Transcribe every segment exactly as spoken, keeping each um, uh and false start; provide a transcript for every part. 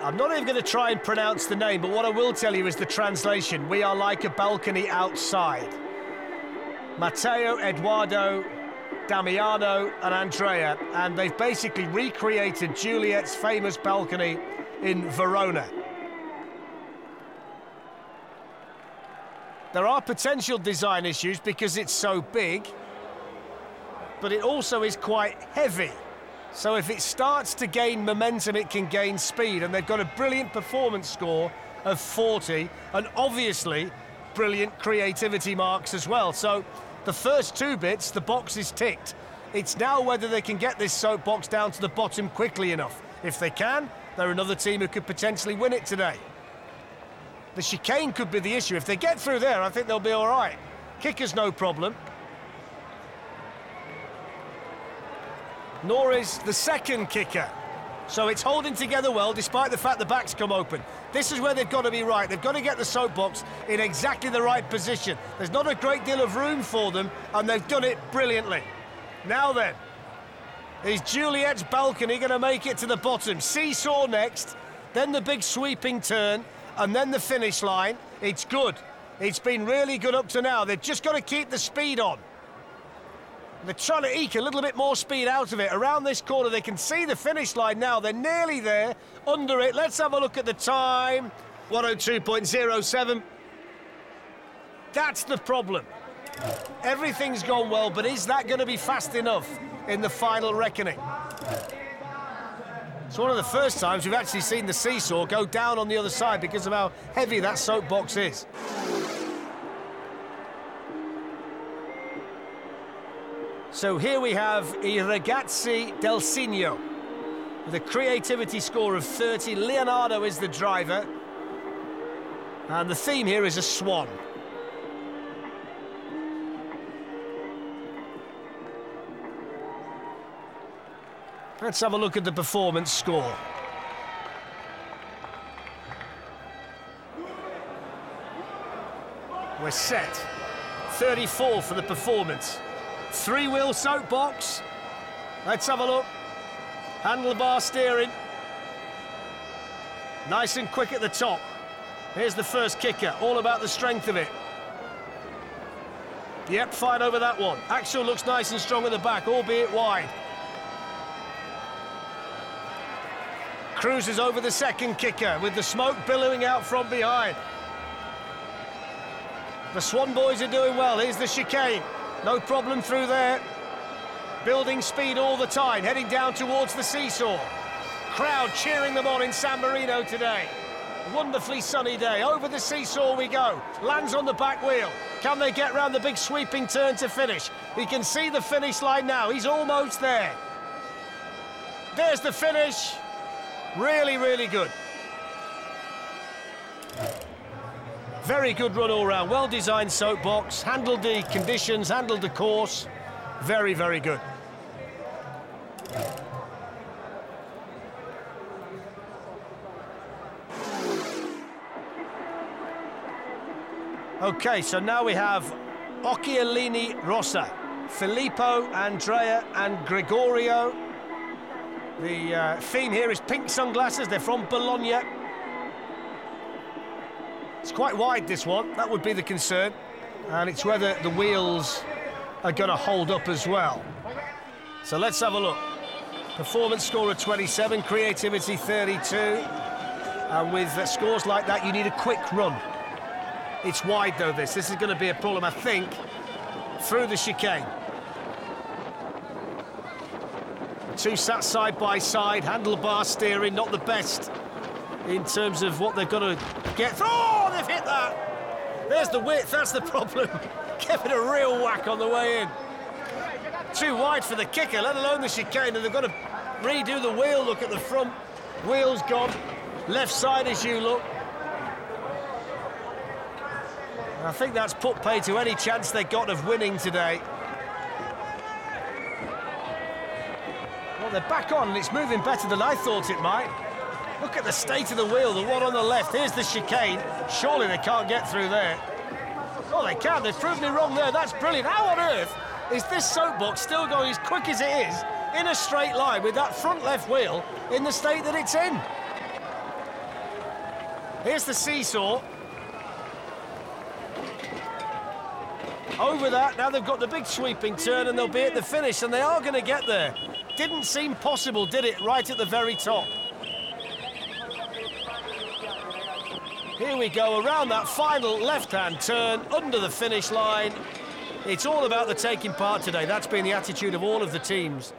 I'm not even going to try and pronounce the name, but what I will tell you is the translation. We are like a balcony outside. Matteo, Eduardo, Damiano and Andrea, and they've basically recreated Juliet's famous balcony in Verona. There are potential design issues because it's so big, but it also is quite heavy. So if it starts to gain momentum, it can gain speed, and they've got a brilliant performance score of forty, and obviously brilliant creativity marks as well. So the first two bits, the box is ticked. It's now whether they can get this soapbox down to the bottom quickly enough. If they can, they're another team who could potentially win it today. The chicane could be the issue. If they get through there, I think they'll be all right. Kicker's no problem. Nor is the second kicker. So it's holding together well, despite the fact the back's come open. This is where they've got to be right. They've got to get the soapbox in exactly the right position. There's not a great deal of room for them, and they've done it brilliantly. Now then, is Juliet's balcony going to make it to the bottom? Seesaw next, then the big sweeping turn, and then the finish line. It's good. It's been really good up to now. They've just got to keep the speed on. They're trying to eke a little bit more speed out of it. Around this corner, they can see the finish line now. They're nearly there, under it. Let's have a look at the time. one oh two point oh seven. That's the problem. Everything's gone well, but is that going to be fast enough in the final reckoning? It's one of the first times we've actually seen the seesaw go down on the other side because of how heavy that soapbox is. So here we have I Ragazzi del Cigno with a creativity score of thirty. Leonardo is the driver. And the theme here is a swan. Let's have a look at the performance score. We're set. thirty-four for the performance. Three-wheel soapbox. Let's have a look. Handlebar steering. Nice and quick at the top. Here's the first kicker, all about the strength of it. Yep, fine over that one. Axel looks nice and strong at the back, albeit wide. Cruises over the second kicker with the smoke billowing out from behind. The Swan boys are doing well. Here's the chicane. No problem through there. Building speed all the time, heading down towards the seesaw. Crowd cheering them on in San Marino today. Wonderfully sunny day. Over the seesaw we go. Lands on the back wheel. Can they get round the big sweeping turn to finish? We can see the finish line now. He's almost there. There's the finish. Really, really good. Very good run all round. Well-designed soapbox. Handled the conditions, handled the course. Very, very good. Okay, so now we have Occhialini Rossa, Filippo, Andrea and Gregorio. The uh, theme here is pink sunglasses. They're from Bologna. It's quite wide, this one. That would be the concern. And it's whether the wheels are going to hold up as well. So let's have a look. Performance score of twenty-seven, creativity thirty-two. And with uh, scores like that, you need a quick run. It's wide, though, this. This is going to be a problem, I think, through the chicane. The two sat side by side, handlebar steering, not the best in terms of what they've got to get through. Oh, they've hit that! There's the width, that's the problem. Give it a real whack on the way in. Too wide for the kicker, let alone the chicane, and they've got to redo the wheel. Look at the front. Wheel's gone. Left side as you look. And I think that's put pay to any chance they got of winning today. Well, they're back on, and it's moving better than I thought it might. Look at the state of the wheel, the one on the left. Here's the chicane. Surely they can't get through there. Oh, they can. They've proved me wrong there. That's brilliant. How on earth is this soapbox still going as quick as it is in a straight line with that front left wheel in the state that it's in? Here's the seesaw. Over that, now they've got the big sweeping turn and they'll be at the finish, and they are going to get there. Didn't seem possible, did it, right at the very top? Here we go, around that final left-hand turn, under the finish line. It's all about the taking part today. That's been the attitude of all of the teams.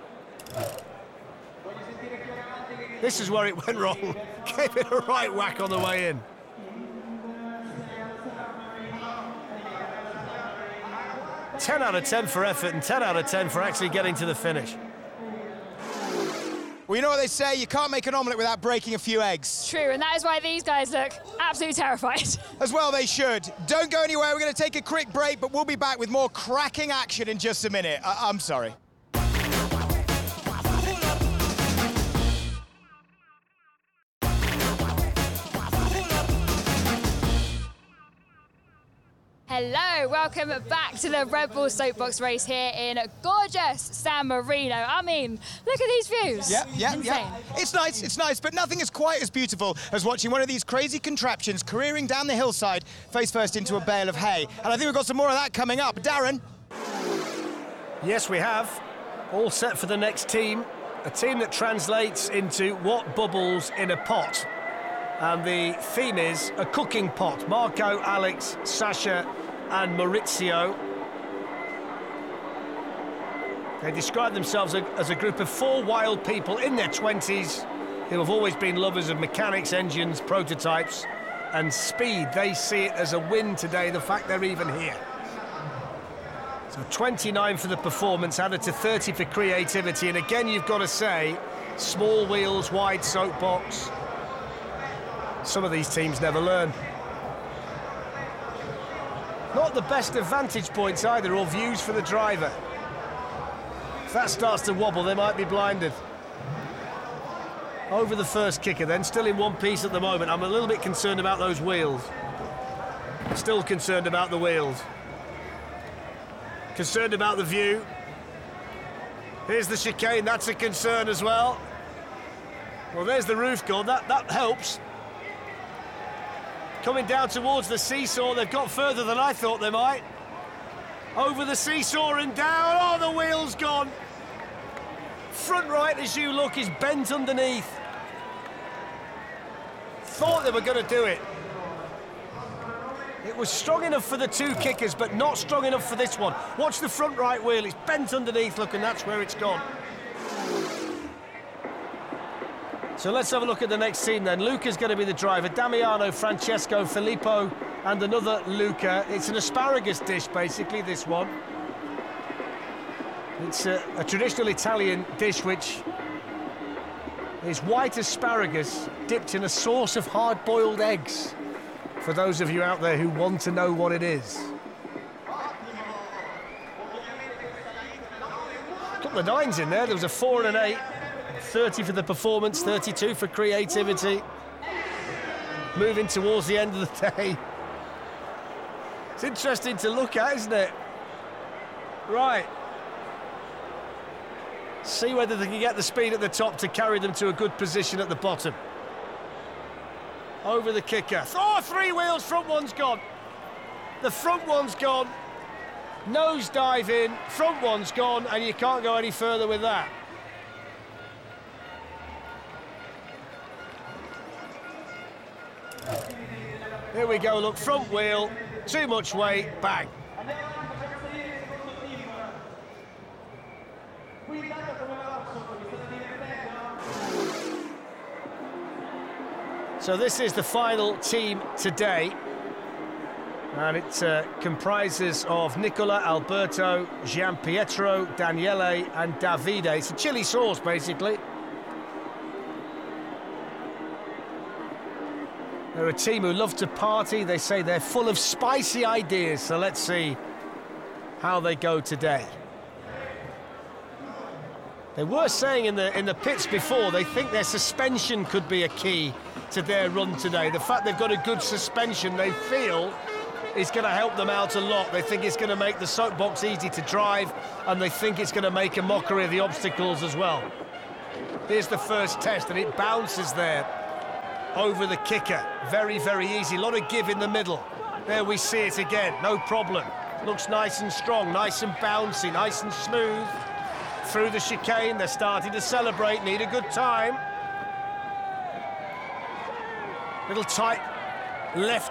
This is where it went wrong. Gave it a right whack on the way in. ten out of ten for effort and ten out of ten for actually getting to the finish. Well, you know what they say, you can't make an omelette without breaking a few eggs. True, and that is why these guys look absolutely terrified. As well they should. Don't go anywhere, we're going to take a quick break, but we'll be back with more cracking action in just a minute. I I'm sorry. Hello, welcome back to the Red Bull Soapbox race here in gorgeous San Marino. I mean, look at these views. Yeah, yeah, Insane. yeah. It's nice, it's nice, but nothing is quite as beautiful as watching one of these crazy contraptions careering down the hillside, face first into a bale of hay. And I think we've got some more of that coming up. Darren? Yes, we have. All set for the next team. A team that translates into what bubbles in a pot. And the theme is a cooking pot. Marco, Alex, Sasha and Maurizio. They describe themselves as a group of four wild people in their twenties who have always been lovers of mechanics, engines, prototypes and speed. They see it as a win today, the fact they're even here. So twenty-nine for the performance, added to thirty for creativity. And again, you've got to say, small wheels, wide soapbox. Some of these teams never learn. Not the best of vantage points either, or views for the driver. If that starts to wobble, they might be blinded. Over the first kicker then, still in one piece at the moment. I'm a little bit concerned about those wheels. Still concerned about the wheels. Concerned about the view. Here's the chicane, that's a concern as well. Well, there's the roof gone, that, that helps. Coming down towards the seesaw, they've got further than I thought they might. Over the seesaw and down, oh, the wheel's gone. Front right, as you look, is bent underneath. Thought they were going to do it. It was strong enough for the two kickers, but not strong enough for this one. Watch the front right wheel, it's bent underneath, look, and that's where it's gone. So let's have a look at the next team then. Luca's going to be the driver. Damiano, Francesco, Filippo, and another Luca. It's an asparagus dish, basically, this one. It's a, a traditional Italian dish which is white asparagus dipped in a sauce of hard-boiled eggs, for those of you out there who want to know what it is. A couple of nines in there. There was a four and an eight. thirty for the performance, thirty-two for creativity. Moving towards the end of the day. It's interesting to look at, isn't it? Right. See whether they can get the speed at the top to carry them to a good position at the bottom. Over the kicker. Oh, three wheels, front one's gone. The front one's gone. Nose dive in, front one's gone, and you can't go any further with that. Here we go, look, front wheel, too much weight, bang. So this is the final team today. And it uh, comprises of Nicola, Alberto, Gianpietro, Daniele and Davide. It's a chili sauce, basically. They're a team who love to party. They say they're full of spicy ideas, so let's see how they go today. They were saying in the in the pits before they think their suspension could be a key to their run today. The fact they've got a good suspension, they feel, is going to help them out a lot. They think it's going to make the soapbox easy to drive, and they think it's going to make a mockery of the obstacles as well. Here's the first test, and it bounces there. over the kicker. Very, very easy. A lot of give in the middle. There we see it again. No problem. Looks nice and strong, nice and bouncy, nice and smooth. Through the chicane, they're starting to celebrate, need a good time. Little tight left